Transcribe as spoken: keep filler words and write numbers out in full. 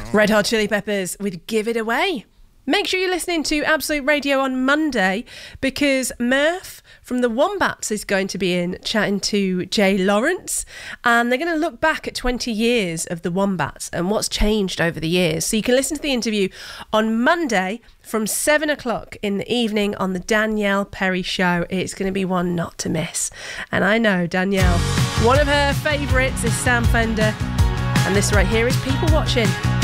Red Hot Chili Peppers with Give It Away. Make sure you're listening to Absolute Radio on Monday because Murph from the Wombats is going to be in chatting to Jay Lawrence, and they're going to look back at twenty years of the Wombats and what's changed over the years. So you can listen to the interview on Monday from seven o'clock in the evening on the Danielle Perry Show. It's going to be one not to miss. And I know Danielle, one of her favourites is Sam Fender, and this right here is People Watching.